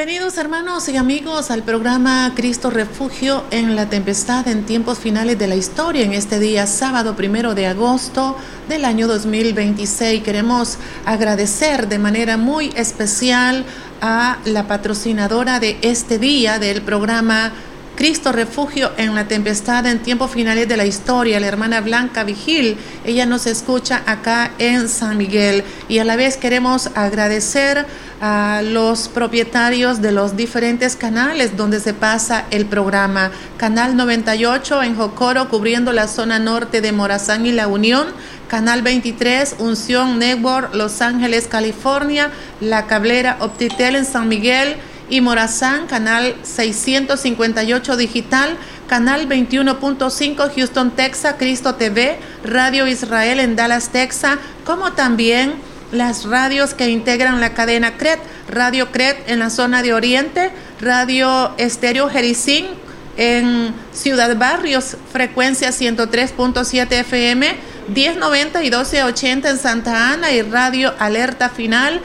Bienvenidos hermanos y amigos al programa Cristo Refugio en la Tempestad en tiempos finales de la historia. En este día sábado 1 de agosto del año 2026 queremos agradecer de manera muy especial a la patrocinadora de este día del programa Cristo Refugio en la Tempestad en tiempos finales de la historia, la hermana Blanca Vigil. Ella nos escucha acá en San Miguel, y a la vez queremos agradecer a los propietarios de los diferentes canales donde se pasa el programa. Canal 98 en Jocoro, cubriendo la zona norte de Morazán y La Unión. Canal 23, Unción Network, Los Ángeles, California. La Cablera Optitel en San Miguel y Morazán, canal 658 digital, canal 21.5 Houston, Texas, Cristo TV, Radio Israel en Dallas, Texas, como también las radios que integran la cadena CRET, Radio CRET en la zona de Oriente, Radio Estéreo Jericín en Ciudad Barrios, frecuencia 103.7 FM, 1090 y 1280 en Santa Ana, y Radio Alerta Final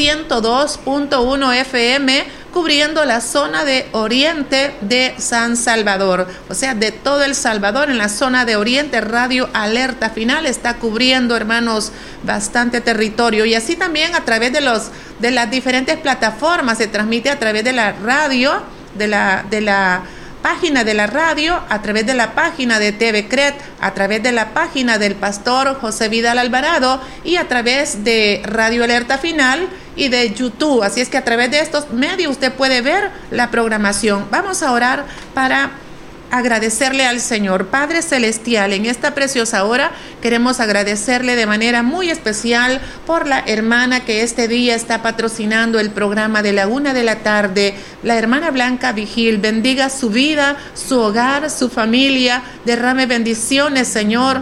102.1 FM, cubriendo la zona de Oriente de San Salvador, o sea, de todo El Salvador. En la zona de Oriente, Radio Alerta Final está cubriendo, hermanos, bastante territorio. Y así también a través de las diferentes plataformas se transmite a través de la radio, de la página de la radio, a través de la página de TV CRET, a través de la página del pastor José Vidal Alvarado, y a través de Radio Alerta Final y de YouTube. Así es que a través de estos medios usted puede ver la programación. Vamos a orar para agradecerle al Señor. Padre Celestial, en esta preciosa hora queremos agradecerle de manera muy especial por la hermana que este día está patrocinando el programa de la 1 de la tarde, la hermana Blanca Vigil. Bendiga su vida, su hogar, su familia, derrame bendiciones, Señor,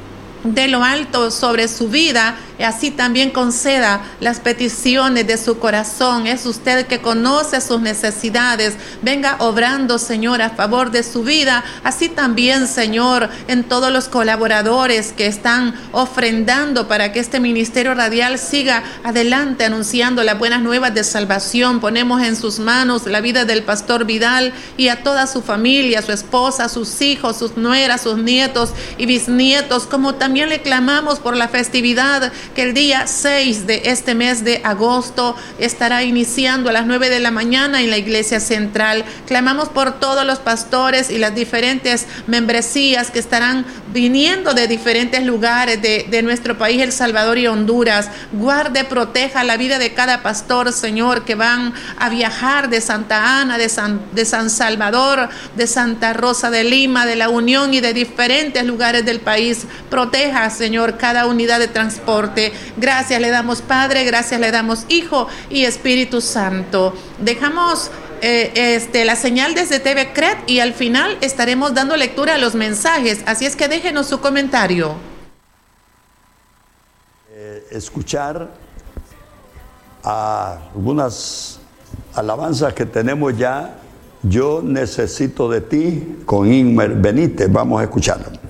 de lo alto sobre su vida, y así también conceda las peticiones de su corazón. Es usted que conoce sus necesidades. Venga obrando, Señor, a favor de su vida. Así también, Señor, en todos los colaboradores que están ofrendando para que este ministerio radial siga adelante anunciando las buenas nuevas de salvación. Ponemos en sus manos la vida del pastor Vidal y a toda su familia, su esposa, sus hijos, sus nueras, sus nietos y bisnietos, como también le clamamos por la festividad que el día 6 de este mes de agosto estará iniciando a las 9 de la mañana en la iglesia central. Clamamos por todos los pastores y las diferentes membresías que estarán viniendo de diferentes lugares de nuestro país, El Salvador y Honduras. Guarde, proteja la vida de cada pastor, Señor, que van a viajar de Santa Ana, de San Salvador, de Santa Rosa de Lima, de La Unión y de diferentes lugares del país. Proteja, Señor, cada unidad de transporte. Gracias le damos, Padre, gracias le damos, Hijo y Espíritu Santo. Dejamos la señal desde TV CRET y al final estaremos dando lectura a los mensajes, así es que déjenos su comentario. Escuchar a algunas alabanzas que tenemos ya. Yo necesito de ti, con Inmer Benítez. Vamos a escucharlo.